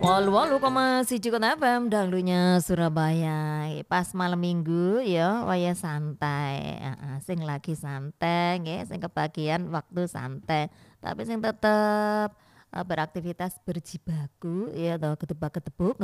88,1 Kota FM dangdunya Surabaya. Pas malam Minggu ya waya santai. Sing lagi santai nggih, sing kebagian waktu santai. Tapi sing tetep beraktivitas berjibaku ya toh ketebak-ketebuk.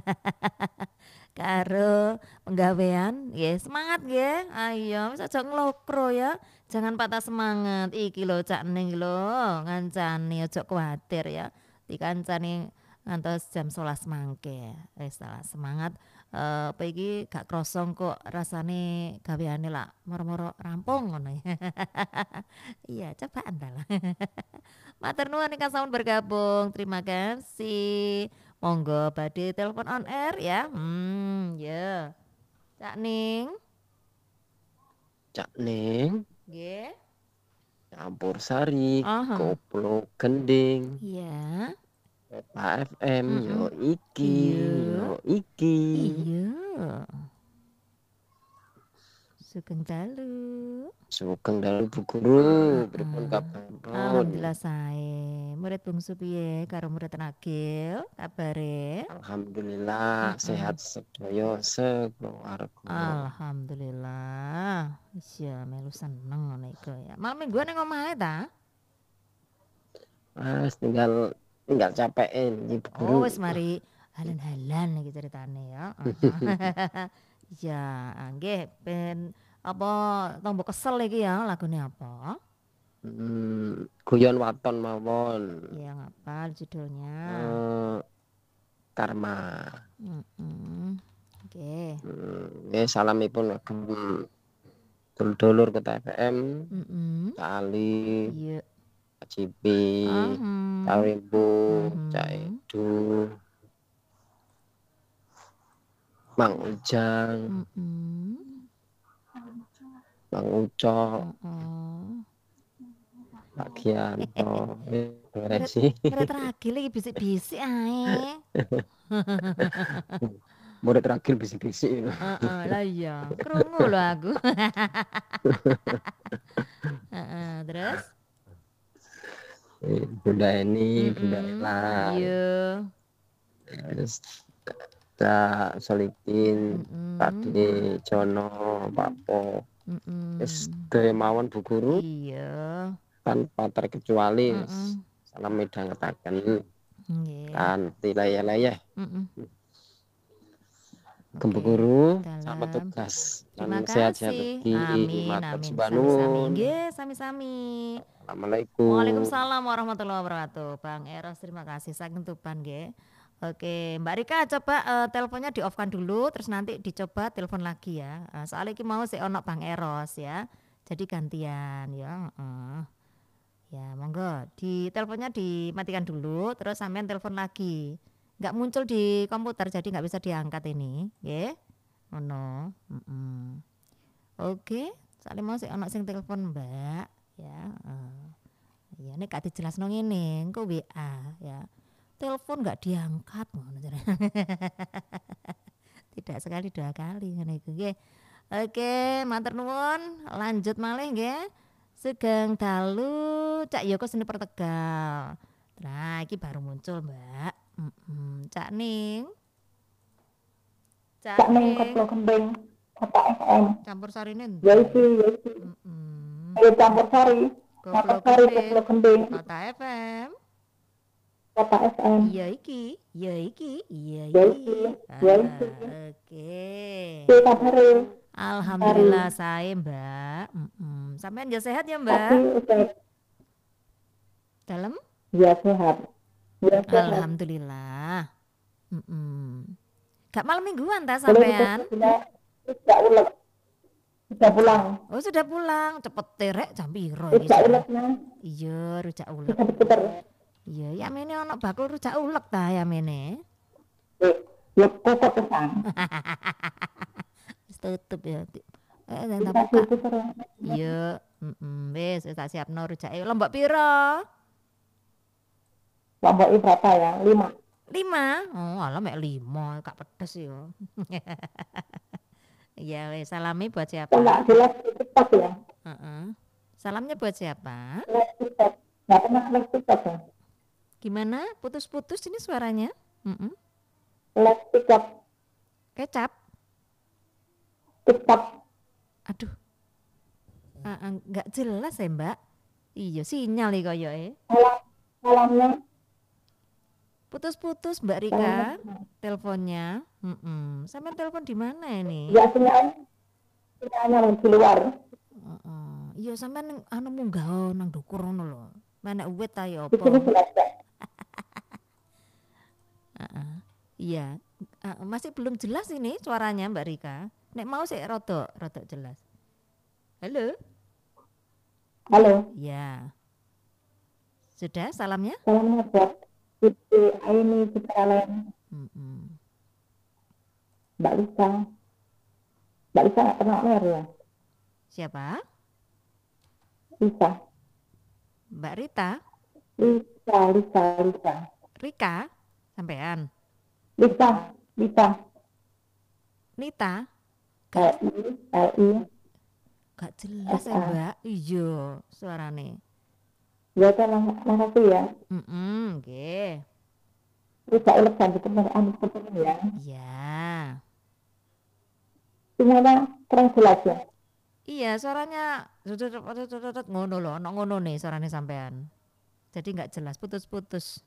Karo penggawean nggih, semangat nggih. Ayo wis aja nglokro ya. Jangan patah semangat. Iki lho Cak Ning lho, ngancani aja kuwatir ya. Dikancani ngantos jam 11 mangke. Wis lah semangat. Apa iki gak krosong kok rasane gaweane lak moro-moro rampung ngono. Iya, coba andalah. Matur nuwun ingkang sampun bergabung. Terima kasih. Monggo badhe telepon on air ya. Ya. Cak Ning. Cak Ning, Nggih. campur sari, Aha. koplo gending, Iya. Pak FM, yo iki, Iya. yo iki. Iya. Sugeng dalu. Sugeng dalu Bu Guru, pripun kabaripun? Alhamdulillah sae. Murid bungsu piye karo murid Nagil kabare? Alhamdulillah sehat sedaya sekeluarga. Alhamdulillah. Iya melu seneng ngono iku ya. Malam mingguan ning omahe ta? Mas tinggal capekin iki Bu Guru. Oh wis mari halan-halan iki ceritane ya. Iya, nggih ben apa tombo kesel iki ya lagune apa? Guyon waton mawon. Ya ngapal judulnya. Karma. Oke. Salamipun agem dulur Kota FM. Ali. Iya. Cak Cipi, Cak Wimpu, Cak Edu, Mang Ujang, Mang Ucok, Pak Gianto, Resi. Murid Ragil iki bisik-bisik ae. Murid Ragil bisik-bisik. Lah iya, krungu lho aku. Terus? Bunda Eni, Bunda Ella. Iya. Terus Cak Solikin, Pak Dini, Jono, Pak Po. Wis mawon Bu Guru. Iya. Tanpa terkecuali salam midhangetaken. Nggih. Kanthi layah-layah. Bu Guru, selamat tugas. Terima sehat-sehat kasih. Amin, amin. Sami-sami. Nggih, sami-sami. Assalamualaikum. Waalaikumsalam warahmatullahi wabarakatuh. Bang Eros, terima kasih saking tuban nggih. Oke, Mbak Rika coba teleponnya di off kan dulu, terus nanti dicoba telepon lagi ya. Soalnya iki mau si ono Bang Eros ya. Jadi gantian ya. Ya, monggo. Di teleponnya dimatikan dulu, terus sampean telepon lagi. Nggak muncul di komputer jadi nggak bisa diangkat ini, nggih. Ngono. Oke, soalnya mau si ono sing telepon Mbak ya. Ya nek gak dijelasno ngene, engko WA ya. Telepon nggak diangkat ngono. Tidak sekali dua kali ngene iku nggih. Oke, matur nuwun. Lanjut malih nggih. Sugeng dalu Cak Yoko seni Pertegal. Nah, iki baru muncul, Mbak. Cak Ning. Cak Ning koplo gending Kota FM. Campur sarine. Ya iki. Ayo campur sari. Koplo gending Kota FM. Kota FM. Iya iki. Oke. Piye kabare? Alhamdulillah sae, Mbak. Sampean ya sehat ya, Mbak? Dalam? Ya sehat. Alhamdulillah. Gak malam mingguan ta sampean? Sudah ulek. Sudah pulang. Oh, sudah pulang. Cepet terek jam piro iki? Rujak uleknya. Iya, rujak ulek. Iya, ya mene ono bakul rujak ulek ta ya mene. Ya kokot tesan. Wis tutup ya. Tak buka. Iya, wis tak siapno rujake. Lombok piro? Lombok berapa ya? 5. 5? Oh, alah mek 5, gak pedes yo. Iya, wes salami buat siapa? Enggak jelas TikTok ya. Salamnya buat siapa? TikTok. Enggak pernah TikTok ya. Gimana? Putus-putus ini suaranya? Mm-mm. Les tikap. Kecap. Tikap. Aduh, nggak jelas ya Mbak. Iya sinyal nih kaya Salamnya. putus-putus Mbak Rika teleponnya. Sampai telepon di mana ini? Ya sinyalnya di luar. Iya sampai anu munggah nang dukur ngono lho. Mana uwit ta ya Di sini apa? jelas Mbak. Iya, masih belum jelas ini suaranya Mbak Rika. Nek mau sih rodok jelas. Halo? Halo. Ya. Sudah salamnya? Salamnya buat Siti Aini Citralen. Mbak Lisa. Mbak Lisa nggak pernah ya? Siapa? Lisa. Mbak Rita? Lisa. Rika? Sampean? Lisa. Nita? L-I. Gak jelas ya Mbak. Iya suarane. Ya makasih ya. Oke. Bisa elegan gitu seperti ya. Iya. Sinyalnya kurang jelas ya. Iya suaranya ngono loh, ngono nih suaranya sampean. Jadi nggak jelas, putus-putus.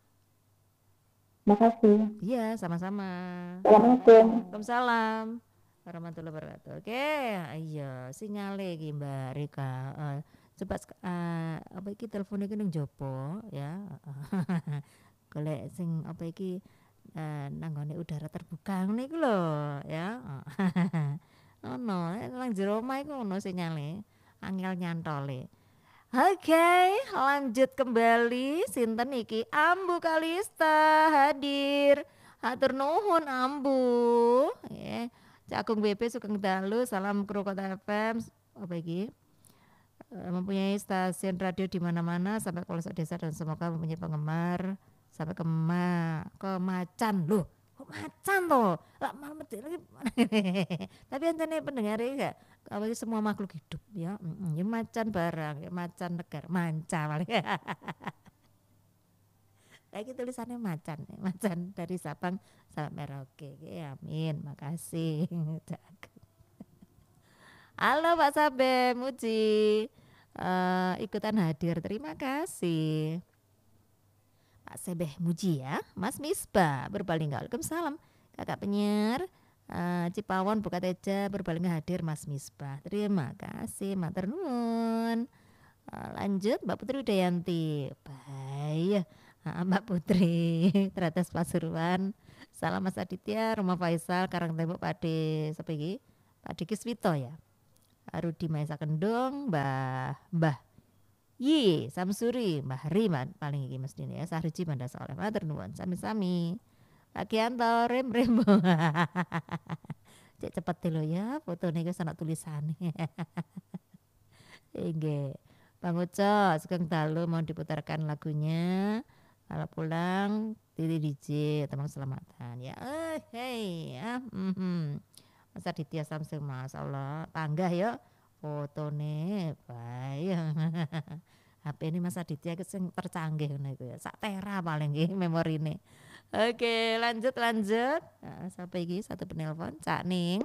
Makasih. Iya sama-sama. Assalamualaikum. Waalaikumsalam warahmatullahi wabarakatuh. Oke, iya sinyale iki Mbak Rika. Coba apa iki telepon iki ning jopo ya. Golek sing apa iki nanggone udara terbuka ngene iku lho ya. Ono nang jero omah iku ono sinyale. Angel nyantole. Oke, lanjut kembali. Sinten iki? Ambu Kalista hadir. Hatur nuhun Ambu. Cakung BP Sugeng Dalu. Salam Kru Kota FM. Apa iki? Mempunyai stasiun radio di mana-mana sampai ke pelosok desa dan semoga mempunyai penggemar sampai ke Macan loh. Kok Macan toh? Lah malah lagi. Tapi antene pendengar enggak apa semua makhluk hidup ya. Ya macan barang, ya macan negara, manca paling. Lagi tulisannya macan dari Sabang sampai Merauke. Ya, amin, makasih. Halo Pak Sabe, Muji. Ikutan hadir, terima kasih. Pak Sebeh Muji ya, Mas Misbah berpaling Waalaikumsalam. Kakak penyiar Cipawon Buka Teja berpaling hadir Mas Misbah. Terima kasih, matur nuwun. Lanjut Mbak Putri Udayanti. Baik. Mbak Putri Teratas Pasuruan. Salam Mas Aditya, Rumah Faisal, Karang Tembok Pade sepegi. Pak Kiswito ya. Rudi Maesa Kendung, Mbah Yi Samsuri, Mbah Ri paling iki mesti ya. Sahriji Banda Soleh. Matur nuwun sami-sami. Pak Kianto rem. Cek cepet lho ya, fotone iki ana tulisane. Nggih. Bang Uco, Sugeng Dalu mau diputarkan lagunya. Kalau pulang Titi DJ teman selamatan ya. Hei ya. Mas Aditya Samsul masyaallah tanggah ya fotone bae. HP ini Mas Aditya sing tercanggih ngono iku ya. Sak tera paling nggih memorine. Oke, lanjut. Sampai iki satu penelpon Cak Ning.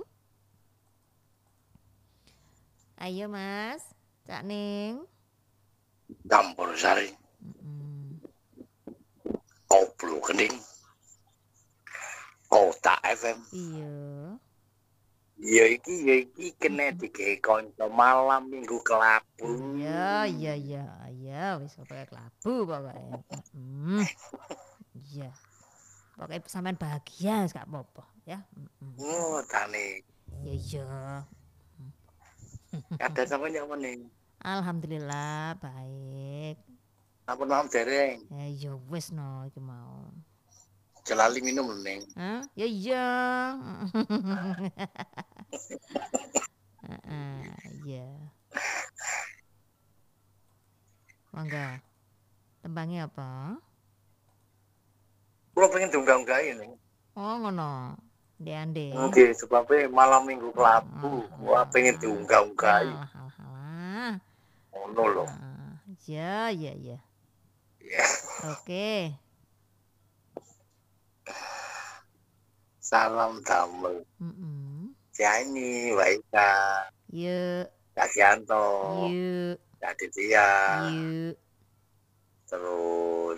Ayo Mas, Cak Ning. Campur Sari. Koplo Kening. Kota FM. Iya. Ya iki kena digawe kanca malam Minggu kelabu. Iya, wis pokoke kelabu pokoke. Iya. Pokoke sampean bahagia wis gak apa-apa ya. Oh, tane. Iya. Ada sampe nyaman nih. Alhamdulillah baik. Ampun maaf dereng. Ya wis no iki mau. Jelali minum neng. Hah? Ya iya. Iya. Mangga. Tembangnya apa? Kulo pengen diunggah-unggahi neng. Oh ngono. Ande. Oke, sebabnya malam Minggu kelabu. Wah, pengen diunggah-unggahi. Ngono lho. Iya. Oke. Salam damel. Cianyi, Waika, Yuk, Kak Gianto, yuk, Kak Ditya, yuk. terus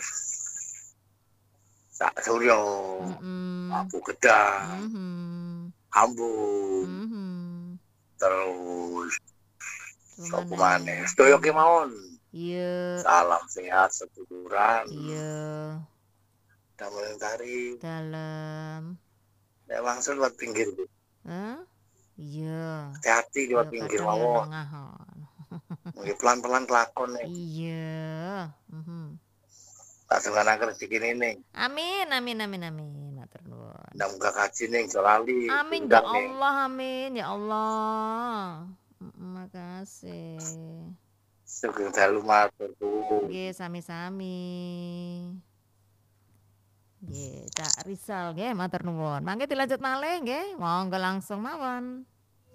Kak Suryo, Pak Bu Gedang, Ambu, terus sopo maneh. Sedaya kemawon. Iya. Salam sehat seduluran. Iya. Damel tari. Dalam. Nek wangsul lewat pinggir. Hah? Iya. Hati-hati lewat pinggir mawon. Mungkin pelan-pelan kelakon nih. Iya. Langsung anak rezeki ning. Amin, amin, amin, amin. Matur nuwun. Ndak muga kaji ning solali. Amin ya Allah, amin ya Allah. Makasih. Sugeng dalu matur nuwun. Nggih, sami-sami. Nggih, Cak Rizal nggih matur nuwun. Mangke dilanjut malih nggih. Monggo langsung mawon.